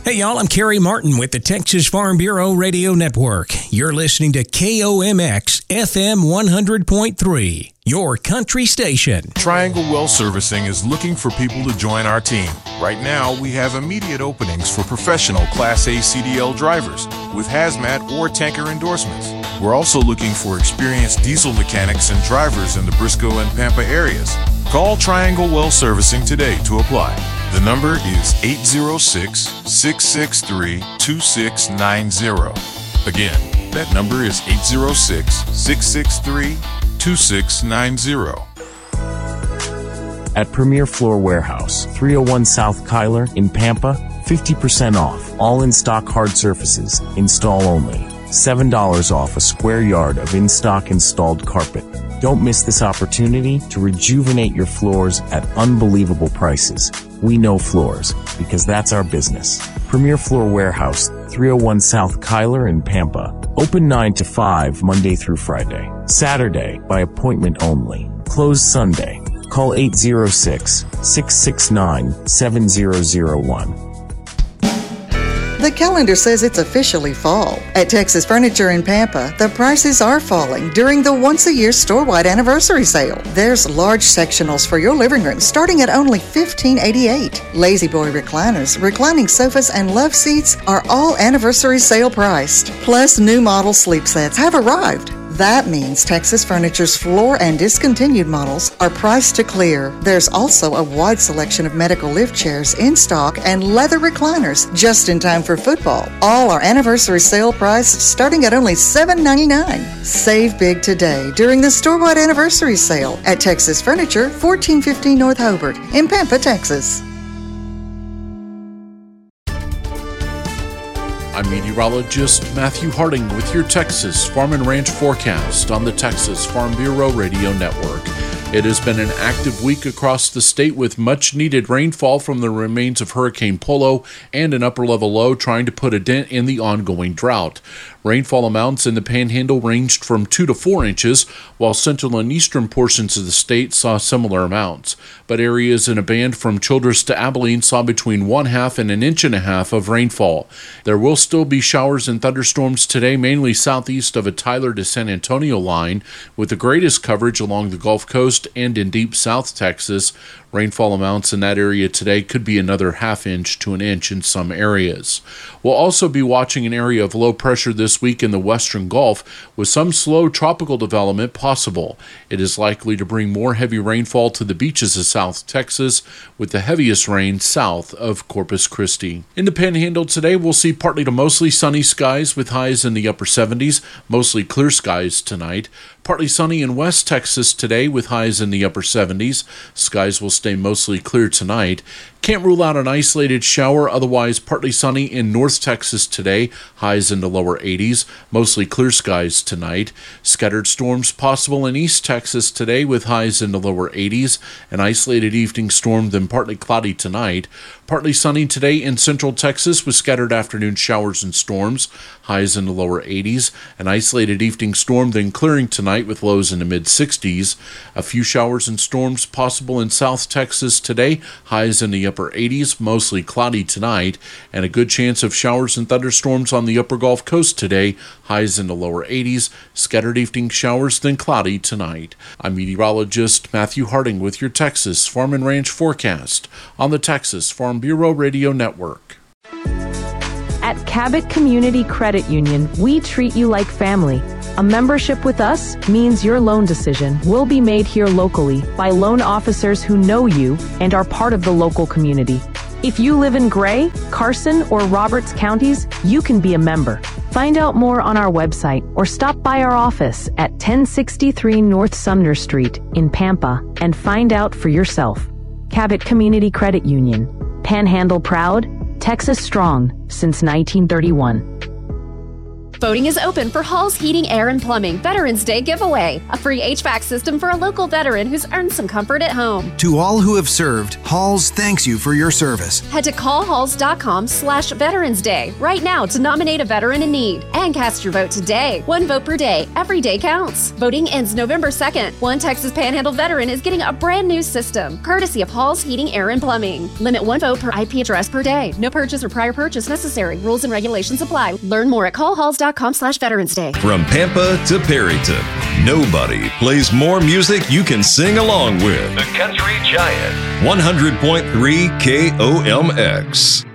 Hey y'all, I'm Kerry Martin with the Texas Farm Bureau Radio Network. You're listening to KOMX FM 100.3, your country station. Triangle Well Servicing is looking for people to join our team. Right now, we have immediate openings for professional Class A CDL drivers with hazmat or tanker endorsements. We're also looking for experienced diesel mechanics and drivers in the Briscoe and Pampa areas. Call Triangle Well Servicing today to apply. The number is 806-663-2690. Again, that number is 806-663-2690. At Premier Floor Warehouse, 301 South Kyler in Pampa, 50% off. All in-stock hard surfaces, install only. $7 off a square yard of in-stock installed carpet. Don't miss this opportunity to rejuvenate your floors at unbelievable prices. We know floors, because that's our business. Premier Floor Warehouse, 301 South Kyler in Pampa. Open 9 to 5, Monday through Friday. Saturday, by appointment only. Closed Sunday. Call 806-669-7001. The calendar says it's officially fall. At Texas Furniture in Pampa, the prices are falling during the once-a-year store-wide anniversary sale. There's large sectionals for your living room starting at only $15.88. Lazy Boy recliners, reclining sofas, and love seats are all anniversary sale priced. Plus, new model sleep sets have arrived. That means Texas Furniture's floor and discontinued models are priced to clear. There's also a wide selection of medical lift chairs in stock and leather recliners just in time for football. All are anniversary sale priced starting at only $7.99. Save big today during the store-wide anniversary sale at Texas Furniture, 1415 North Hobart in Pampa, Texas. I'm meteorologist Matthew Harding with your Texas Farm and Ranch forecast on the Texas Farm Bureau Radio Network. It has been an active week across the state with much needed rainfall from the remains of Hurricane Polo and an upper level low trying to put a dent in the ongoing drought. Rainfall amounts in the Panhandle ranged from 2 to 4 inches, while central and eastern portions of the state saw similar amounts. But areas in a band from Childress to Abilene saw between 1/2 and 1.5 inches of rainfall. There will still be showers and thunderstorms today, mainly southeast of a Tyler to San Antonio line, with the greatest coverage along the Gulf Coast and in deep South Texas. Rainfall amounts in that area today could be another 1/2 inch to 1 inch in some areas. We'll also be watching an area of low pressure this week in the western Gulf, with some slow tropical development possible. It is likely to bring more heavy rainfall to the beaches of South Texas, with the heaviest rain south of Corpus Christi. In the Panhandle today, we'll see partly to mostly sunny skies with highs in the upper 70s, mostly clear skies tonight. Partly sunny in West Texas today with highs in the upper 70s. Skies will stay mostly clear tonight. Can't rule out an isolated shower, otherwise partly sunny in North Texas today, highs in the lower 80s, mostly clear skies tonight. Scattered storms possible in East Texas today with highs in the lower 80s, an isolated evening storm, then partly cloudy tonight. Partly sunny today in Central Texas with scattered afternoon showers and storms, highs in the lower 80s, an isolated evening storm, then clearing tonight with lows in the mid-60s. A few showers and storms possible in South Texas today, highs in the upper 80s, mostly cloudy tonight, and a good chance of showers and thunderstorms on the upper Gulf Coast today, highs in the lower 80s, scattered evening showers, then cloudy tonight. I'm meteorologist Matthew Harding with your Texas Farm and Ranch forecast on the Texas Farm Bureau Radio Network. At Cabot Community Credit Union, we treat you like family. A membership with us means your loan decision will be made here locally by loan officers who know you and are part of the local community. If you live in Gray, Carson, or Roberts counties, you can be a member. Find out more on our website or stop by our office at 1063 North Sumner Street in Pampa and find out for yourself. Cabot Community Credit Union. Panhandle proud, Texas strong since 1931. Voting is open for Hall's Heating, Air, and Plumbing Veterans Day giveaway, a free HVAC system for a local veteran who's earned some comfort at home. To all who have served, Halls thanks you for your service. Head to callhalls.com/Veterans Day right now to nominate a veteran in need and cast your vote today. One vote per day. Every day counts. Voting ends November 2nd. One Texas Panhandle veteran is getting a brand new system, courtesy of Hall's Heating, Air, and Plumbing. Limit one vote per IP address per day. No purchase or prior purchase necessary. Rules and regulations apply. Learn more at callhalls.com/Veterans Day. From Pampa to Perryton, nobody plays more music you can sing along with. The Country Giant. 100.3 KOMX.